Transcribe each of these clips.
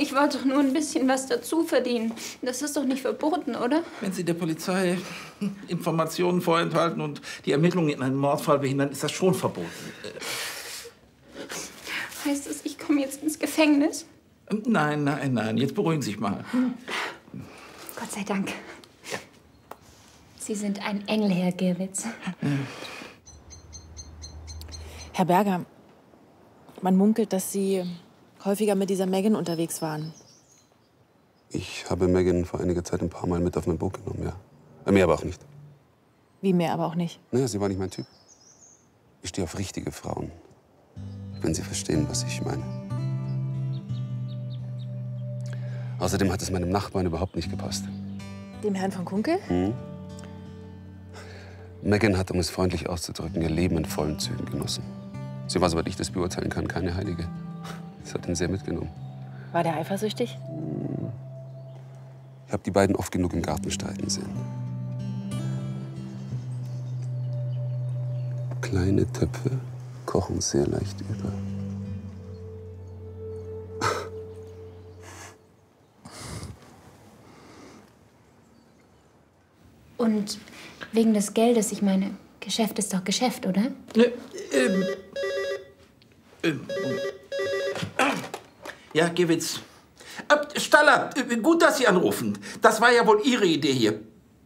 Ich wollte doch nur ein bisschen was dazu verdienen. Das ist doch nicht verboten, oder? Wenn Sie der Polizei Informationen vorenthalten und die Ermittlungen in einem Mordfall behindern, ist das schon verboten. Heißt das, ich komme jetzt ins Gefängnis? Nein, nein, nein. Jetzt beruhigen Sie sich mal. Gott sei Dank. Sie sind ein Engel, Herr Gierwitz. Herr Berger, man munkelt, dass Sie häufiger mit dieser Megan unterwegs waren. Ich habe Megan vor einiger Zeit ein paar Mal mit auf mein Boot genommen, ja. Mehr aber auch nicht. Wie mehr aber auch nicht? Naja, sie war nicht mein Typ. Ich stehe auf richtige Frauen. Wenn Sie verstehen, was ich meine. Außerdem hat es meinem Nachbarn überhaupt nicht gepasst. Dem Herrn von Kunkel? Megan hat, um es freundlich auszudrücken, ihr Leben in vollen Zügen genossen. Sie war, soweit ich das beurteilen kann, keine Heilige. Das hat ihn sehr mitgenommen. War der eifersüchtig? Ich habe die beiden oft genug im Garten streiten sehen. Kleine Töpfe kochen sehr leicht über. Und wegen des Geldes, ich meine, Geschäft ist doch Geschäft, oder? Ja, Gierwitz. Staller, gut, dass Sie anrufen. Das war ja wohl Ihre Idee hier.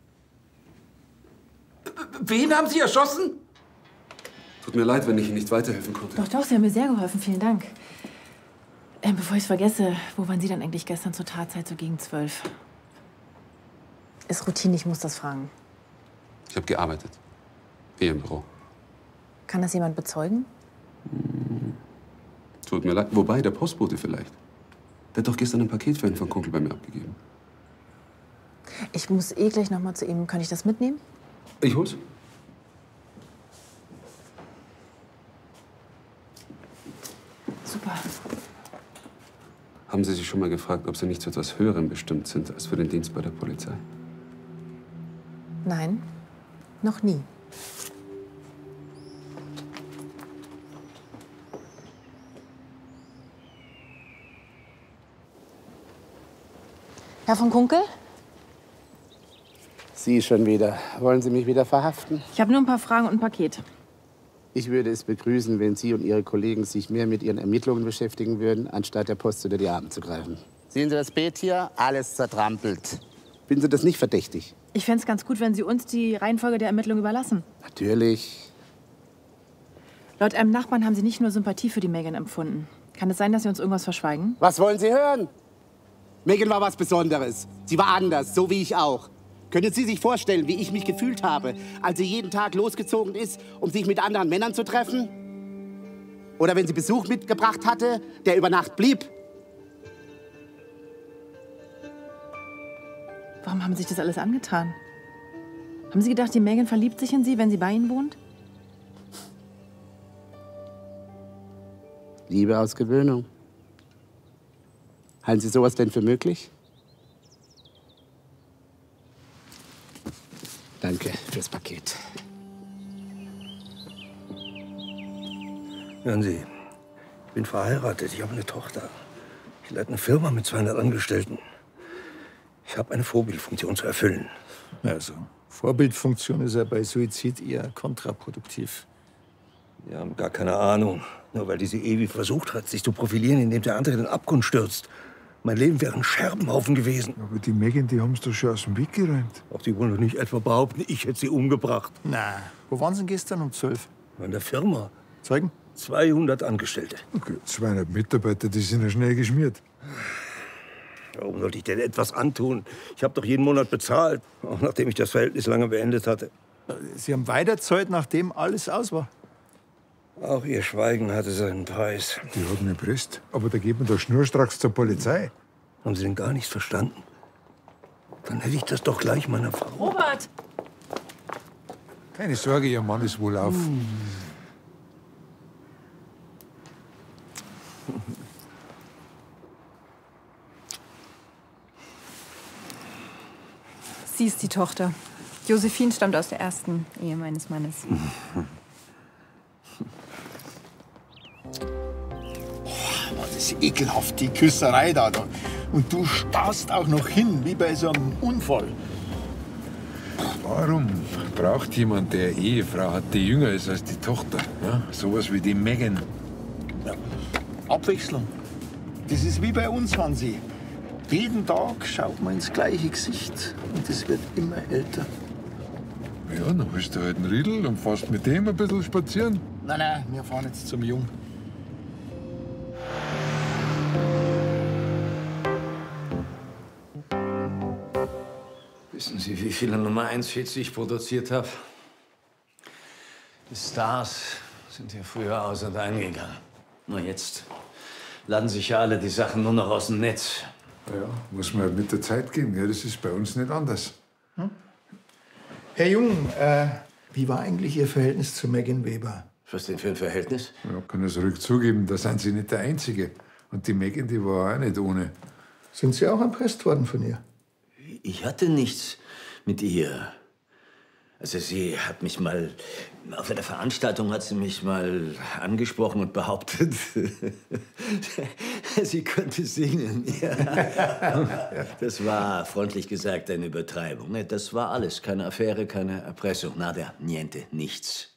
Wen haben Sie erschossen? Tut mir leid, wenn ich Ihnen nicht weiterhelfen konnte. Doch, doch, Sie haben mir sehr geholfen. Vielen Dank. Bevor ich es vergesse, wo waren Sie dann eigentlich gestern zur Tatzeit, so gegen 12? Ist Routine, ich muss das fragen. Ich habe gearbeitet. Hier im Büro. Kann das jemand bezeugen? Tut mir leid. Wobei, der Postbote vielleicht. Der hat doch gestern ein Paket für einen von Kunkel bei mir abgegeben. Ich muss eh gleich noch mal zu ihm. Kann ich das mitnehmen? Ich hol's. Super. Haben Sie sich schon mal gefragt, ob Sie nicht zu etwas Höherem bestimmt sind als für den Dienst bei der Polizei? Nein, noch nie. Herr von Kunkel? Sie schon wieder. Wollen Sie mich wieder verhaften? Ich habe nur ein paar Fragen und ein Paket. Ich würde es begrüßen, wenn Sie und Ihre Kollegen sich mehr mit Ihren Ermittlungen beschäftigen würden, anstatt der Post unter die Arme zu greifen. Sehen Sie das Beet hier? Alles zertrampelt. Finden Sie das nicht verdächtig? Ich fände es ganz gut, wenn Sie uns die Reihenfolge der Ermittlung überlassen. Natürlich. Laut einem Nachbarn haben Sie nicht nur Sympathie für die Megan empfunden. Kann es sein, dass Sie uns irgendwas verschweigen? Was wollen Sie hören? Megan war was Besonderes. Sie war anders, so wie ich auch. Können Sie sich vorstellen, wie ich mich gefühlt habe, als sie jeden Tag losgezogen ist, um sich mit anderen Männern zu treffen? Oder wenn sie Besuch mitgebracht hatte, der über Nacht blieb? Warum haben Sie sich das alles angetan? Haben Sie gedacht, die Megan verliebt sich in Sie, wenn sie bei Ihnen wohnt? Liebe aus Gewöhnung. Halten Sie sowas denn für möglich? Danke fürs Paket. Hören Sie, ich bin verheiratet, ich habe eine Tochter. Ich leite eine Firma mit 200 Angestellten. Ich habe eine Vorbildfunktion zu erfüllen. Also, Vorbildfunktion ist ja bei Suizid eher kontraproduktiv. Sie haben gar keine Ahnung. Nur weil diese Ewi versucht hat, sich zu profilieren, indem der andere in den Abgrund stürzt. Mein Leben wäre ein Scherbenhaufen gewesen. Aber die Megan, die haben's doch schon aus dem Weg geräumt. Auch die wollen doch nicht etwa behaupten, ich hätte sie umgebracht. Na, wo waren Sie denn gestern um 12? An der Firma. Zeugen? 200 Angestellte. Okay, 200 Mitarbeiter, die sind ja schnell geschmiert. Warum sollte ich denn etwas antun? Ich habe doch jeden Monat bezahlt, auch nachdem ich das Verhältnis lange beendet hatte. Sie haben weiterzahlt, nachdem alles aus war. Auch Ihr Schweigen hatte seinen Preis. Die hat mich erpresst. Aber da geht man doch schnurstracks zur Polizei. Haben Sie denn gar nichts verstanden? Dann hätte ich das doch gleich meiner Frau. Robert! Keine Sorge, Ihr Mann ist wohlauf. Sie ist die Tochter. Josephine stammt aus der ersten Ehe meines Mannes. Das ist ekelhaft, die Küsserei da. Und du starrst auch noch hin, wie bei so einem Unfall. Warum braucht jemand, der eine Ehefrau hat, die jünger ist als die Tochter? Ja? Sowas wie die Megan. Ja. Abwechslung. Das ist wie bei uns, Hansi. Jeden Tag schaut man ins gleiche Gesicht und es wird immer älter. Ja, dann bist du halt ein Riedl und fährst mit dem ein bisschen spazieren. Nein, wir fahren jetzt zum Jung. Wissen Sie, wie viele Nummer 1 Hits ich produziert habe? Die Stars sind ja früher aus- und eingegangen. Nur jetzt laden sich ja alle die Sachen nur noch aus dem Netz. Ja, muss man halt mit der Zeit gehen. Ja, das ist bei uns nicht anders. Herr Jung, wie war eigentlich Ihr Verhältnis zu Megan Weber? Was denn für ein Verhältnis? Ja, kann ich ruhig zugeben, da sind Sie nicht der Einzige. Und die Megan, die war auch nicht ohne. Sind Sie auch erpresst worden von ihr? Ich hatte nichts mit ihr. Also sie hat mich mal, auf einer Veranstaltung hat sie mich mal angesprochen und behauptet, sie könnte singen. Ja. Das war, freundlich gesagt, eine Übertreibung. Das war alles, keine Affäre, keine Erpressung. Nada, niente, nichts.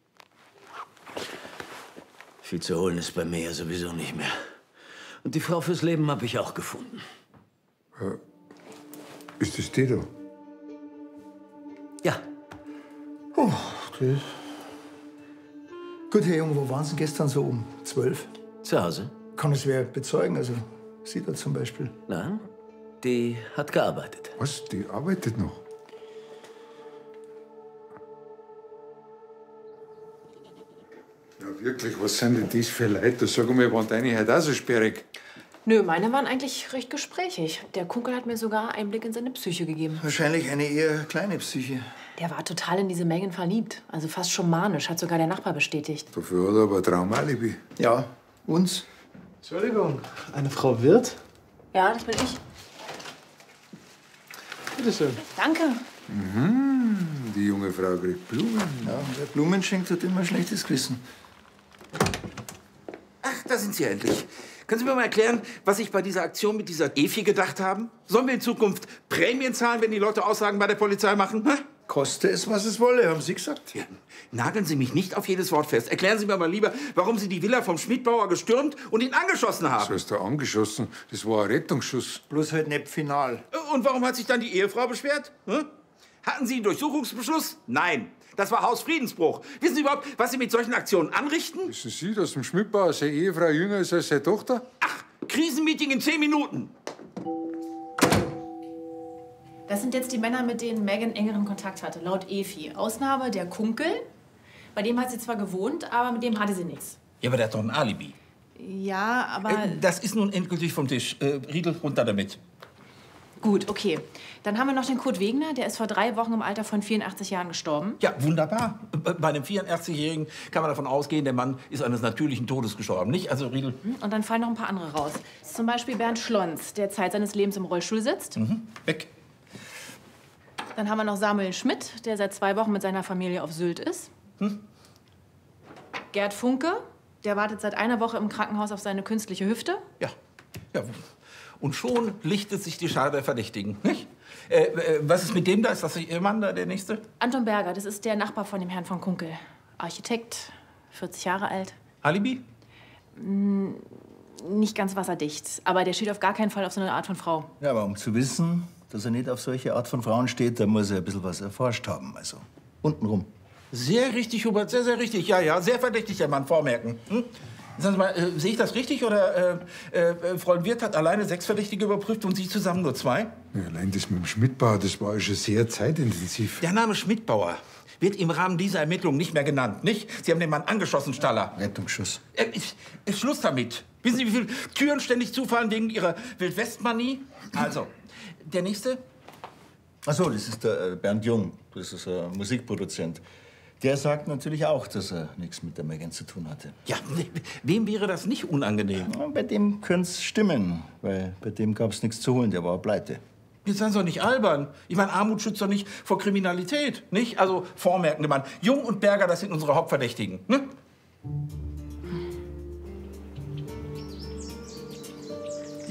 Viel zu holen ist bei mir ja sowieso nicht mehr. Und die Frau fürs Leben habe ich auch gefunden. Ist das die da? Ja. Oh, das. Gut, Herr Jung, wo waren Sie gestern so um 12? Zu Hause? Kann es wer bezeugen? Also Sie da zum Beispiel? Nein, die hat gearbeitet. Was? Die arbeitet noch? Ja, wirklich, was sind denn das für Leute? Sag mal, waren deine heute auch so sperrig? Nö, meine waren eigentlich recht gesprächig. Der Kunkel hat mir sogar Einblick in seine Psyche gegeben. Wahrscheinlich eine eher kleine Psyche. Der war total in diese Megan verliebt. Also fast schon manisch, hat sogar der Nachbar bestätigt. Dafür hat er aber ein Traumalibi. Ja, uns. Entschuldigung, eine Frau Wirth? Ja, das bin ich. Bitte schön. Danke. Die junge Frau kriegt Blumen. Ja, wer Blumen schenkt, hat immer ein schlechtes Gewissen. Ach, da sind Sie endlich. Können Sie mir mal erklären, was Sie bei dieser Aktion mit dieser Efi gedacht haben? Sollen wir in Zukunft Prämien zahlen, wenn die Leute Aussagen bei der Polizei machen? Hä? Koste es, was es wolle, haben Sie gesagt. Ja, nageln Sie mich nicht auf jedes Wort fest. Erklären Sie mir mal lieber, warum Sie die Villa vom Schmidbauer gestürmt und ihn angeschossen Was haben. hast du angeschossen? Das war ein Rettungsschuss. Bloß halt nicht final. Und warum hat sich dann die Ehefrau beschwert? Hm? Hatten Sie einen Durchsuchungsbeschluss? Nein. Das war Hausfriedensbruch. Wissen Sie überhaupt, was Sie mit solchen Aktionen anrichten? Wissen Sie, dass dem Schmidbauer seine Ehefrau jünger ist als seine Tochter? Ach, Krisenmeeting in 10 Minuten. Das sind jetzt die Männer, mit denen Megan engeren Kontakt hatte, laut Efi. Ausnahme der Kunkel. Bei dem hat sie zwar gewohnt, aber mit dem hatte sie nichts. Ja, aber der hat doch ein Alibi. Ja, aber... Das ist nun endgültig vom Tisch. Riedel, runter damit. Gut, okay. Dann haben wir noch den Kurt Wegner. Der ist vor 3 Wochen im Alter von 84 Jahren gestorben. Ja, wunderbar. Bei einem 84-Jährigen kann man davon ausgehen, der Mann ist eines natürlichen Todes gestorben, nicht? Also, Riedel. Und dann fallen noch ein paar andere raus. Zum Beispiel Bernd Schlons, der Zeit seines Lebens im Rollstuhl sitzt. Weg. Dann haben wir noch Samuel Schmidt, der seit 2 Wochen mit seiner Familie auf Sylt ist. Gerd Funke, der wartet seit einer Woche im Krankenhaus auf seine künstliche Hüfte. Ja. Und schon lichtet sich die Schar der Verdächtigen, nicht? Was ist mit dem da? Ist das Ihr Mann da, der Nächste? Anton Berger, das ist der Nachbar von dem Herrn von Kunkel. Architekt, 40 Jahre alt. Alibi? Nicht ganz wasserdicht, aber der steht auf gar keinen Fall auf so eine Art von Frau. Ja, aber um zu wissen, dass er nicht auf solche Art von Frauen steht, da muss er ein bisschen was erforscht haben. Also untenrum. Sehr richtig, Hubert, sehr, sehr richtig. Ja, sehr verdächtig, der Mann, vormerken. Sagen Sie mal, sehe ich das richtig? Oder Frau Wirth hat alleine 6 Verdächtige überprüft und Sie zusammen nur 2? Ja, allein das mit dem Schmidbauer, das war schon sehr zeitintensiv. Der Name Schmidbauer wird im Rahmen dieser Ermittlungen nicht mehr genannt, nicht? Sie haben den Mann angeschossen, Staller. Rettungsschuss. Schluss damit. Wissen Sie, wie viele Türen ständig zufallen wegen Ihrer Wildwest-Manie? Also, der Nächste? Ach so, das ist der Bernd Jung. Das ist ein Musikproduzent. Der sagt natürlich auch, dass er nichts mit der Megan zu tun hatte. Ja, wem wäre das nicht unangenehm? Ja, bei dem könnte es stimmen, weil bei dem gab es nichts zu holen, der war pleite. Jetzt seien Sie doch nicht albern. Ich meine, Armut schützt doch nicht vor Kriminalität, nicht? Also, vormerkende Mann. Jung und Berger, das sind unsere Hauptverdächtigen, ne?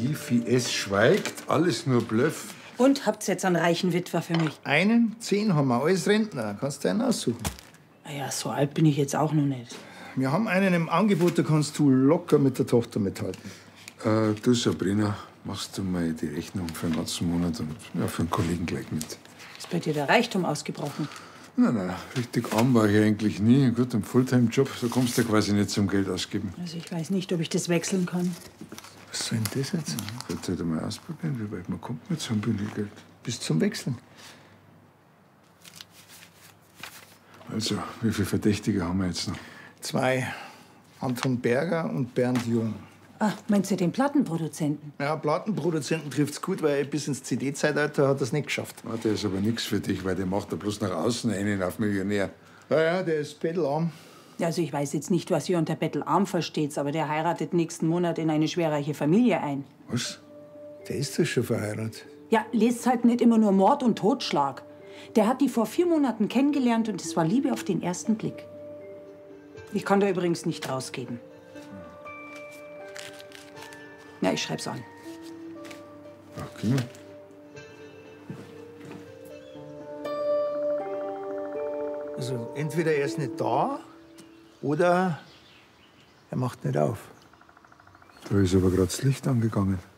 Ilfi S. schweigt, alles nur Bluff. Und habt ihr jetzt einen reichen Witwer für mich? 10 haben wir, alles Rentner. Kannst du einen aussuchen. Naja, so alt bin ich jetzt auch noch nicht. Wir haben einen im Angebot, da kannst du locker mit der Tochter mithalten. Du, Sabrina, machst du mal die Rechnung für den ganzen Monat und ja, für den Kollegen gleich mit. Ist bei dir der Reichtum ausgebrochen? Nein, richtig arm war ich eigentlich nie. Gut, im Fulltime-Job, da kommst du quasi nicht zum Geld ausgeben. Also ich weiß nicht, ob ich das wechseln kann. Was soll denn das jetzt? Kannst du halt mal ausprobieren, wie weit man kommt mit so einem Bündel Geld. Bis zum Wechseln. Also, wie viele Verdächtige haben wir jetzt noch? 2. Anton Berger und Bernd Jung. Ah, meinst du den Plattenproduzenten? Ja, Plattenproduzenten trifft's gut, weil bis ins CD-Zeitalter hat er's nicht geschafft. Ah, der ist aber nichts für dich, weil der macht da bloß nach außen einen auf Millionär. Ja, der ist bettelarm. Also ich weiß jetzt nicht, was ihr unter bettelarm versteht, aber der heiratet nächsten Monat in eine schwerreiche Familie ein. Was? Der ist doch schon verheiratet. Ja, lest halt nicht immer nur Mord und Totschlag. Der hat die vor 4 Monaten kennengelernt und es war Liebe auf den ersten Blick. Ich kann da übrigens nicht rausgeben. Ja, ich schreib's an. Okay. Also entweder er ist nicht da oder er macht nicht auf. Da ist aber gerade das Licht angegangen.